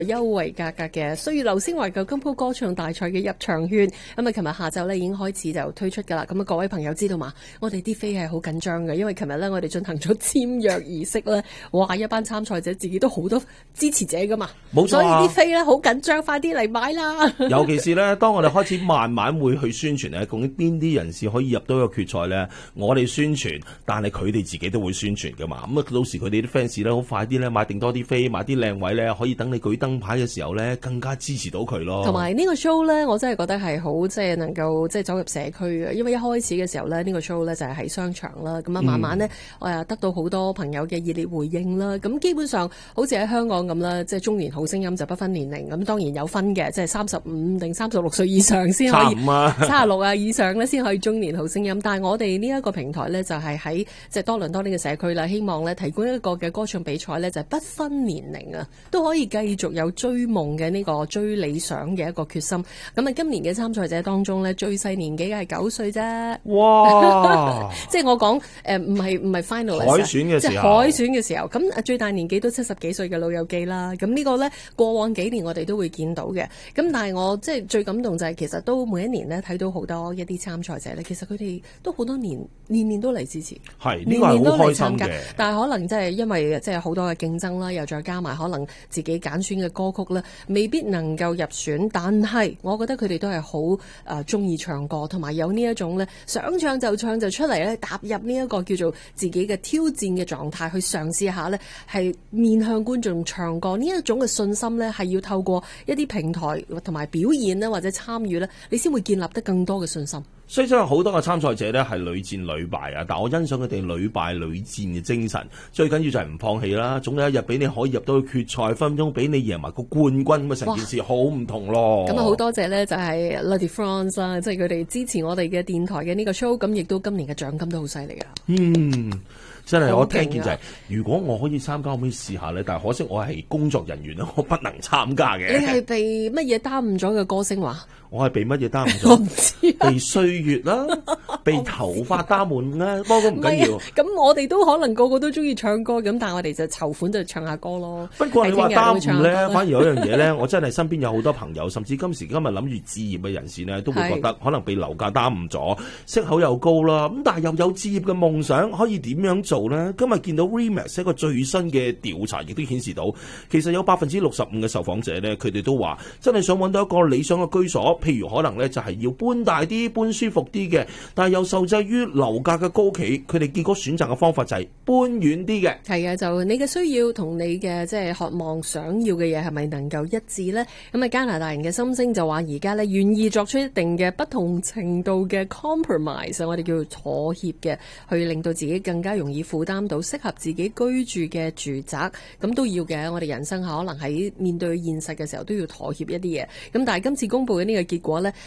優惠價格嘅歲月流星懷舊金曲歌唱大賽嘅入場券，咁啊，琴日下晝咧已經開始就推出噶啦。咁啊，各位朋友知道嘛？我哋啲飛係好緊張嘅，因為琴日咧我哋進行咗簽約儀式咧，哇！一班參賽者自己都好多支持者噶嘛， 冇錯啊， 所以啲飛咧好緊張，快啲嚟買啦！ 尤其是咧，當我哋開始慢慢會去宣傳咧，究竟邊啲人士可以入到一個決賽咧？我哋宣傳，但係佢哋自己都會宣傳噶嘛。咁啊，到時佢哋啲 fans 咧，好快啲咧買定多啲飛，買啲靚位咧，可以等你舉燈牌嘅時候咧，更加支持到佢咯。 同埋呢個 show 咧，我真係覺得係好即係能夠即係走入社區嘅，因為一開始嘅時候咧，呢個 show 咧就係喺商場啦，咁啊慢慢咧我又得到好多朋友嘅熱烈回應啦。咁基本上好似喺香港咁啦，即係中年好聲音就不分年齡，咁當然有分嘅，即係35定36歲以上先可以，36啊以上咧先可以中年好聲音。但係我哋呢一個平台咧就係喺即係多倫多呢個社區啦，希望咧提供一個嘅歌唱比賽咧就係不分年齡啊，都可以繼續有追夢嘅呢個追理想嘅一個決心。咁啊，今年嘅參賽者當中咧，最細年紀嘅係9歲啫。 哇！ 即係我講唔係 final 海選嘅時候， 即係海選嘅時候，咁最大年紀都70幾歲嘅老友記啦。咁呢個咧過往幾年我哋都會見到嘅。咁但係我即係最感動就係其實都每一年咧睇到好多一啲參賽者咧，其實佢哋都好多年都嚟支持， 係呢個係好開心嘅。 但係可能即係因為即係好多嘅競爭啦，又再加埋可能自己揀選嘅歌曲咧，未必能夠入選。但係我覺得佢哋都係好中意唱歌，同埋有呢一種咧想唱就唱就出嚟咧，踏入呢一個叫做自己嘅挑戰嘅狀態，去嘗試下咧係面向觀眾唱歌呢一種嘅信心咧，係要透過一啲平台同埋表演咧或者參與咧，你先會建立得更多嘅信心。 所以真係好多嘅參賽者咧係屢戰屢敗啊！但我欣賞佢哋屢敗屢戰嘅精神，最緊要就係唔放棄啦。總有一日俾你可以入到去決賽，分分鐘俾你贏埋個冠軍，咁啊成件事好唔同咯。 咁啊好多謝咧，就係 La de France 啦，即係佢哋支持我哋嘅電台嘅呢個 show，咁亦都今年嘅獎金都好犀利啊！ 真係我聽見就係，如果我可以參加，可唔可以試下咧？但係可惜我係工作人員啦，我不能參加嘅。 你係被乜嘢耽誤咗嘅歌星話？ 我係被乜嘢耽誤咗？ 我唔知被歲月啦，被頭髮耽誤啦，不過都唔緊要。 咁我哋都可能個個都中意唱歌，咁但係我哋就籌款就唱下歌咯。 不過你話耽誤咧，反而有一樣嘢咧，我真係身邊有好多朋友，甚至今時今日諗住置業嘅人士咧，都會覺得可能被樓價耽誤咗，息口又高啦。咁但係又有置業嘅夢想，可以點樣做咧？今日見到 Remax 一個最新嘅調查，亦都顯示到，其實有65%嘅受訪者咧，佢哋都話真係想揾到一個理想嘅居所。譬如可能咧就係要搬大啲、搬舒服啲嘅，但係又受制於樓價嘅高企，佢哋結果選擇嘅方法就係搬遠啲嘅。 係啊，就你嘅需要同你嘅即係渴望、想要嘅嘢係咪能夠一致呢？咁啊，加拿大人嘅心聲就話而家咧願意作出一定嘅不同程度嘅 compromise， 我哋叫做妥協嘅，去令到自己更加容易負擔到適合自己居住嘅住宅。咁都要嘅，我哋人生可能喺面對現實嘅時候都要妥協一啲嘢。咁但係今次公布嘅呢個結果咧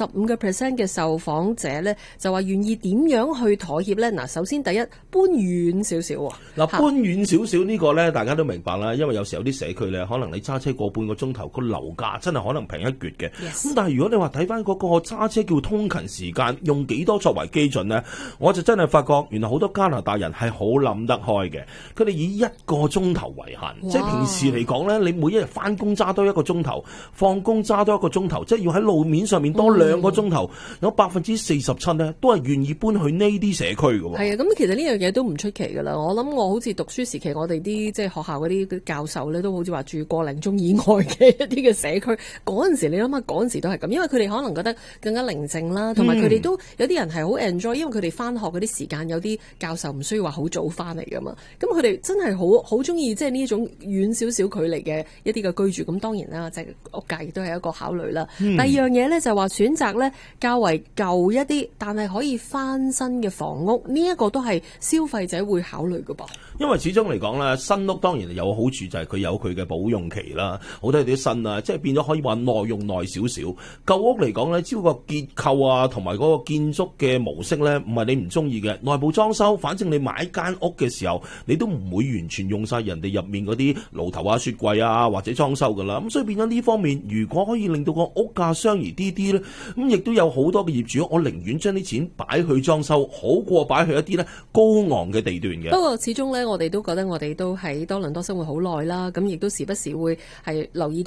，65% 嘅受訪者咧就話願意點樣去妥協咧？嗱，首先第一，搬遠少少喎。 嗱，搬遠少少呢個咧，大家都明白啦，因為有時候啲社區咧，可能你揸車過半個鐘頭，個樓價真係可能平一橛嘅。咁但係如果你話睇翻嗰個揸車叫通勤時間，用幾多作為基準呢？我就真係發覺，原來好多加拿大人係好諗得開嘅。佢哋以1個鐘頭為限，即係平時嚟講咧，你每一日翻工揸多1個鐘頭，放工揸多1個鐘頭，即係要喺路面上面多2個鐘頭，有47%咧都係願意搬去呢啲社區嘅喎。 係啊，咁其實呢樣嘢都唔出奇㗎啦。我諗我好似讀書時期，我哋啲即係學校嗰啲教授咧，都好似話住個零鐘以外嘅一啲嘅社區。嗰陣時你諗下，嗰陣時都係咁，因為佢哋可能覺得更加寧靜啦，同埋佢哋都有啲人係好 enjoy，因為佢哋翻學嗰啲時間有啲教授唔需要話好早翻嚟㗎嘛。咁佢哋真係好中意即係呢種遠少少距離嘅一啲嘅居住。咁當然啦，即係屋價亦都係一個考慮啦。第二樣嘢咧就話選擇咧較為舊一啲，但係可以翻新嘅房屋，呢一個都係消費者會考慮㗎噃。 因為始終嚟講咧，新屋當然有好處，就係佢有佢嘅保用期啦。好多啲新啊，即係變咗可以話耐用耐少少。舊屋嚟講咧，只要個結構啊同埋嗰個建築嘅模式咧，唔係你唔中意嘅，內部裝修，反正你買間屋嘅時候，你都唔會完全用晒人哋入面嗰啲爐頭啊、雪櫃啊或者裝修噶啦。咁所以變咗呢方面，如果可以令到個屋價相宜啲啲咧，咁亦都有好多嘅業主，我寧願將啲錢擺去裝修，好過擺去一啲咧高昂嘅地段嘅。 不過始終咧，我哋都覺得我哋都喺多倫多生活好耐啦，咁亦都時不時會係留意到。